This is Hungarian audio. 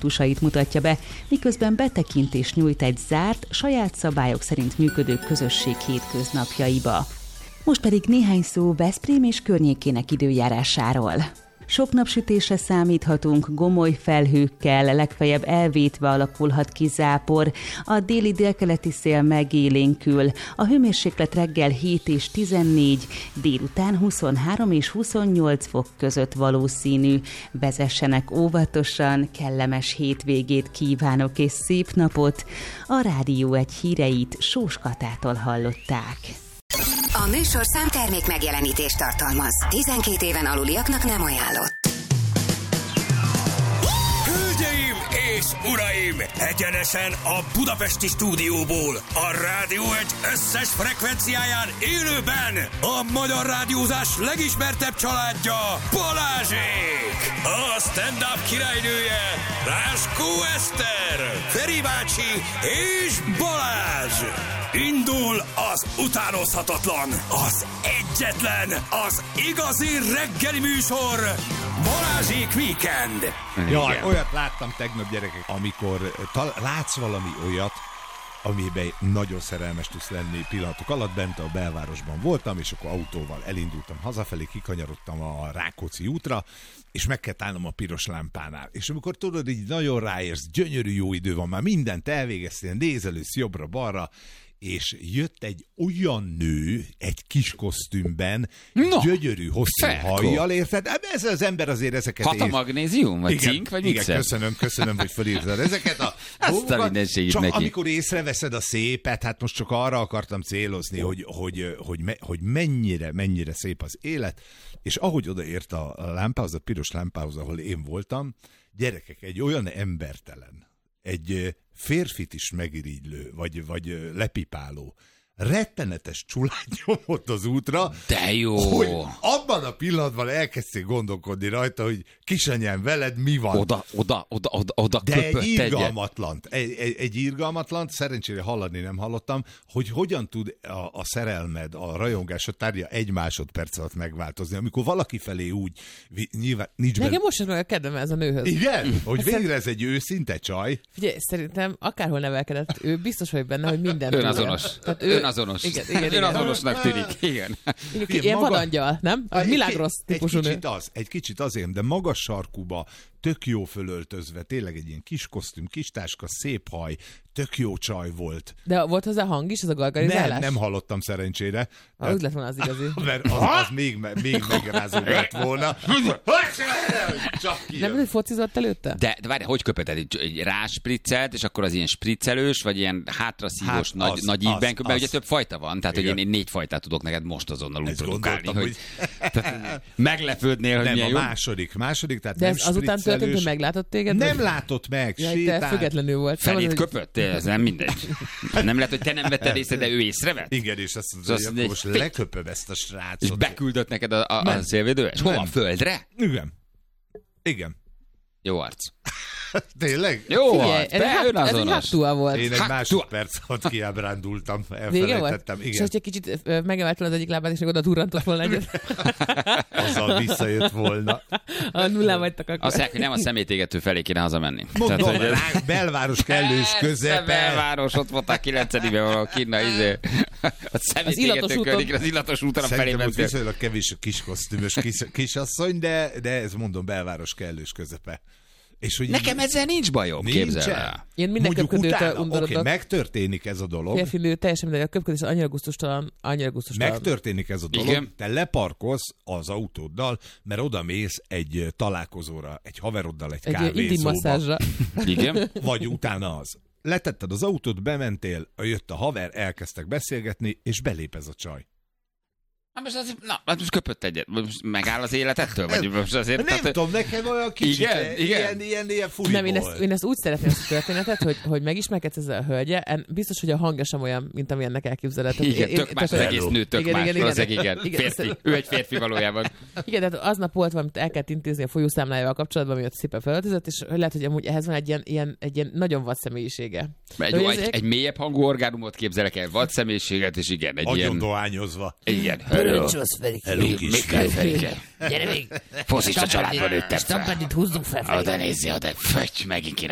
aspektusait mutatja be, miközben betekintést nyújt egy zárt, saját szabályok szerint működő közösség hétköznapjaiba. Most pedig néhány szó Veszprém és környékének időjárásáról. Sok napsütésre számíthatunk, gomoly felhőkkel, legfeljebb elvétve alakulhat ki zápor, a déli-délkeleti szél megélénkül, a hőmérséklet reggel 7 és 14, délután 23 és 28 fok között valószínű. Vezessenek óvatosan, kellemes hétvégét kívánok és szép napot. A Rádió egy híreit Sós Katától hallották. A műsorszám termék megjelenítést tartalmaz. 12 éven aluliaknak nem ajánlott. Hölgyeim és uraim! Egyenesen a budapesti stúdióból, a Rádió egy összes frekvenciáján élőben a magyar rádiózás legismertebb családja, Balázsék! A stand-up királynője, Ráskó Eszter, Feri bácsi és Balázs! Indul az utánozhatatlan, az egyetlen, az igazi reggeli műsor, Balázsék Weekend. Jaj, olyat láttam tegnap, gyerekek, amikor látsz valami olyat, amiben nagyon szerelmes tudsz lenni pillanatok alatt. Bent a belvárosban voltam, és akkor autóval elindultam hazafelé, kikanyarodtam a Rákóczi útra, és meg kell állnom a piros lámpánál. És amikor tudod, így nagyon ráérsz, gyönyörű jó idő van, már mindent elvégeztél, nézelősz jobbra-balra, és jött egy olyan nő, egy kis kosztümben, gyönyörű, hosszú hajjal, érted? Ez az ember azért ezeket Katamagnézium, vagy cink, vagy mixer? Igen, köszönöm, hogy felírtad ezeket a dolgokat. Csak neki. Amikor észreveszed a szépet, hát most csak arra akartam célozni, hogy mennyire szép az élet, és ahogy odaért a lámpához, a piros lámpához, ahol én voltam, gyerekek, egy olyan embertelen, egy férfit is megirigylő, vagy lepipáló, rettenetes csulány nyomott az útra, de jó. Hogy abban a pillanatban elkezdték gondolkodni rajta, hogy kisanyám, veled mi van? Oda de egy irgalmatlant, egy irgalmatlant, szerencsére hallani nem hallottam, hogy hogyan tud a szerelmed, a rajongásod tárgya egy másodperc alatt megváltozni, amikor valaki felé úgy, nyilván nincs benne. Nekem most sem olyan kedvem ez a nőhöz. Igen? Hogy végre ez egy őszinte csaj. Figyelj, szerintem akárhol nevelkedett, ő biztos vagy benne, hogy minden önazonos. Önazonos. Igen. Önazonosnak tűnik. Igen. Ilyen vadangyal, nem? Milagros típusú nő. Egy kicsit azért, de magas sarkuba, tök jó fölöltözve, tényleg egy ilyen kis kosztüm, kis táska, szép haj, tök jó csaj volt. De volt hozzá hang is, ez a gargarizálás? Nem hallottam szerencsére. Úgy lett volna az igazi. Mert az még megrázó lett volna. Nem, hogy focizott előtte? De várj, hogy köpöted? Egy ráspriccelt, és akkor az ilyen spriccelős, vagy ilyen hátraszívós, nagy ívben köpöd, ugye több fajta van, tehát hogy én 4 fajtát tudok neked most azonnal úgy produkálni, hogy meglepődnél, hogy milyen jó. Nem, a második, tehát de nem azután történt, hogy meglátott téged? Nem látott meg, sétált. Függetlenül volt. Felét köpött? Ez nem mindegy. Nem lehet, hogy te nem vetted észre, de ő észrevett? Igen, és azt mondja, hogy most leköpöm ezt a srácot. És beküldött neked a szélvédő? És hova? Földre? Igen. Jó arc. Tényleg? Jó arc. Ez egy hátúa volt. Én egy másodperc alatt kiábrándultam, elfelejtettem. Igen. És hogyha kicsit megemeltem az egyik lábát, és még oda durrantott volna egyet. Azzal visszajött volna. A nullán vagytak akkor. Azt mondják, hogy nem a szemétégető felé kéne hazamenni. Mondom, belváros kellős közepe. Belváros, ott voltál 9-ben valahol kínna, a szemétégető környékre, az illatos úton a felé mentél. Szerintem viszonylag kevés a kis kosztümös kisasszony, de ez mondom, belváros kellős közepe. És hogy nekem ezzel nincs bajom, képzel el. Én minden köpködőtől undorodok. Oké, megtörténik ez a dolog. Férfi nő, teljesen mindegy, a köpködés annyira gusztustalan. Megtörténik ez a dolog. Igen. Te leparkolsz az autóddal, mert oda mész egy találkozóra, egy haveroddal, egy kávézóba. Igen. Vagy utána az. Letetted az autót, bementél, jött a haver, elkezdtek beszélgetni, és belép ez a csaj. Most köpött egyet. Most megáll az életettől? Vagy most azért, nem tudom, nekem olyan kicsit ilyen furi nem, én ezt úgy szeretném ezt a történetet, hogy megismerkedsz ezzel a hölgye, biztos, hogy a hangja sem olyan, mint amilyennek elképzeled. Igen, tök más, az egész nő tök más. Igen. Férfi. Ő egy férfi valójában. Igen, tehát aznap volt valamit el kellett intézni a folyószámlájával kapcsolatban, ami ott szépen felöltözött, és lehet, hogy amúgy ehhez van egy ilyen nagyon vad személyisége. Egy mélyebb hangú orgánumot képzelek el, vad személyiséget, és igen, egy ilyen... Agyon dohányozva. Igen. Pöröncsosz, Ferike. Még kell, Ferike. Gyere még. Foszista családban nőttem fel. Stampedit húzzunk fel, Ferike. Oda nézzi, oda. Fögy, megint kéne